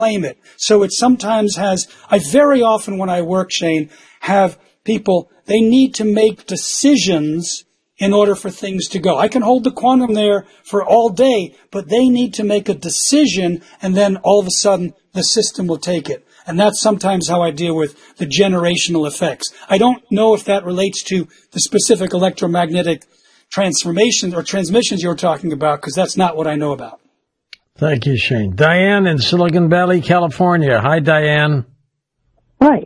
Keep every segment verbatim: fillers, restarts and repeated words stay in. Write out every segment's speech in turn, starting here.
claim it. So it sometimes has, I very often when I work, Shane, have people, they need to make decisions in order for things to go. I can hold the quantum there for all day, but they need to make a decision, and then all of a sudden the system will take it. And that's sometimes how I deal with the generational effects. I don't know if that relates to the specific electromagnetic transformations or transmissions you're talking about, because that's not what I know about. Thank you, Shane. Diane in Silicon Valley, California. Hi, Diane. Hi.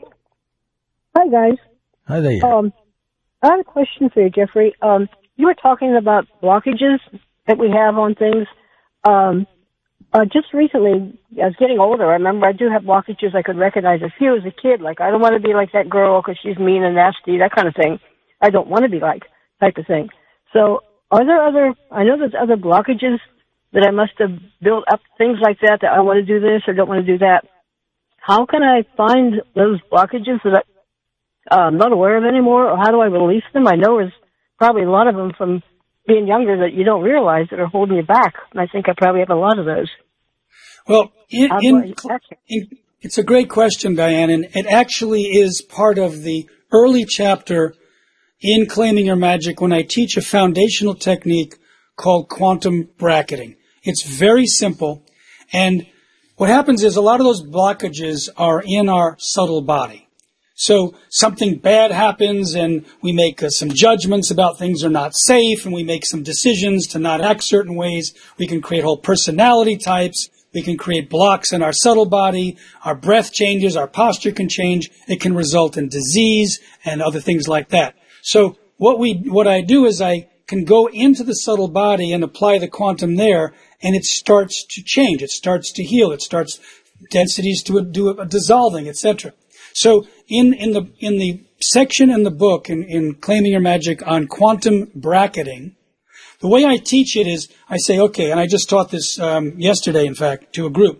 Hi, guys. Hi there. Um, I have a question for you, Jeffrey. Um, you were talking about blockages that we have on things. Um, uh, just recently, I was getting older. I remember I do have blockages I could recognize a few as a kid. Like, I don't want to be like that girl because she's mean and nasty, that kind of thing. I don't want to be like, type of thing. So, are there other, I know there's other blockages that I must have built up, things like that, that I want to do this or don't want to do that. How can I find those blockages that I, uh, I'm not aware of anymore, or how do I release them? I know there's probably a lot of them from being younger that you don't realize that are holding you back, and I think I probably have a lot of those. Well, in, in, in, it's a great question, Diane, and it actually is part of the early chapter in Claiming Your Magic when I teach a foundational technique called quantum bracketing. It's very simple, and what happens is a lot of those blockages are in our subtle body. So something bad happens, and we make uh, some judgments about things are not safe, and we make some decisions to not act certain ways. We can create whole personality types. We can create blocks in our subtle body. Our breath changes. Our posture can change. It can result in disease and other things like that. So what we, what I do is I can go into the subtle body and apply the quantum there, and it starts to change. It starts to heal. It starts densities to do a dissolving, et cetera. So in, in the in the section in the book, in, in Claiming Your Magic on quantum bracketing, the way I teach it is I say, okay, and I just taught this um, yesterday, in fact, to a group.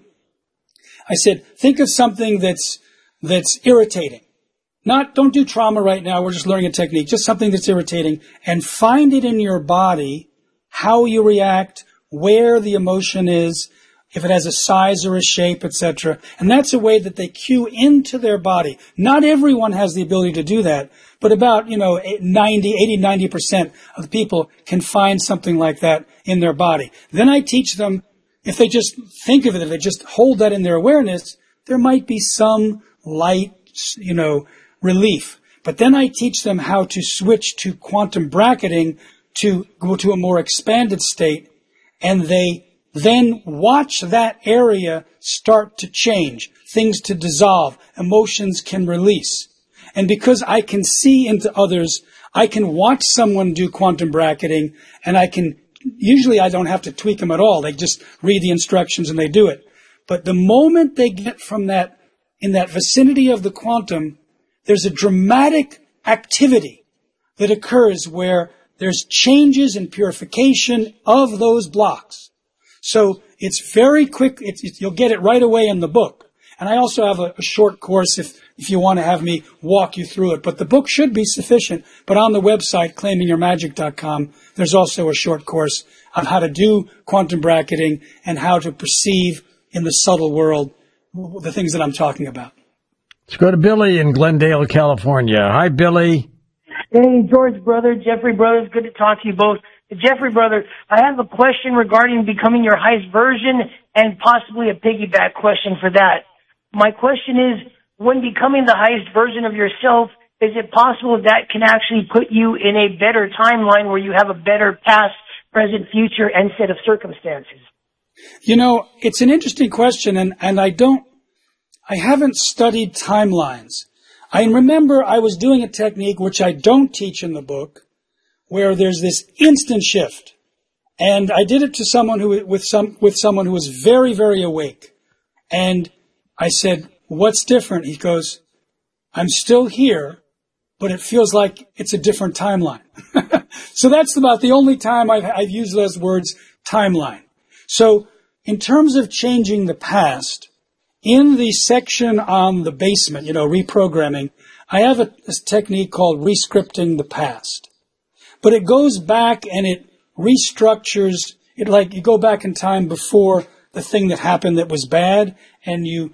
I said, think of something that's that's irritating. Not, don't do trauma right now, we're just learning a technique, just something that's irritating, and find it in your body, how you react, where the emotion is, if it has a size or a shape, et cetera. And that's a way that they cue into their body. Not everyone has the ability to do that, but about, you know, ninety, eighty, ninety percent of the people can find something like that in their body. Then I teach them, if they just think of it, if they just hold that in their awareness, there might be some light, you know, relief. But then I teach them how to switch to quantum bracketing to go to a more expanded state, and they then watch that area start to change, things to dissolve, emotions can release. And because I can see into others, I can watch someone do quantum bracketing, and I can, usually I don't have to tweak them at all. They just read the instructions and they do it. But the moment they get from that, in that vicinity of the quantum, there's a dramatic activity that occurs where there's changes and purification of those blocks. So it's very quick. It's, it's, you'll get it right away in the book. And I also have a, a short course if, if you want to have me walk you through it. But the book should be sufficient. But on the website, claiming your magic dot com, there's also a short course on how to do quantum bracketing and how to perceive in the subtle world the things that I'm talking about. Let's go to Billy in Glendale, California. Hi, Billy. Hey, George, brother, Jeffrey, brothers. Good to talk to you both. Jeffrey, brother, I have a question regarding becoming your highest version and possibly a piggyback question for that. My question is, when becoming the highest version of yourself, is it possible that can actually put you in a better timeline where you have a better past, present, future, and set of circumstances? You know, it's an interesting question, and, and I don't, I haven't studied timelines. I remember I was doing a technique which I don't teach in the book, where there's this instant shift. And I did it to someone who, with some, with someone who was very, very awake. And I said, what's different? He goes, I'm still here, but it feels like it's a different timeline. So that's about the only time I've, I've used those words, timeline. So in terms of changing the past, in the section on the basement, you know, reprogramming, I have a, a technique called rescripting the past. But it goes back and it restructures, it like you go back in time before the thing that happened that was bad, and you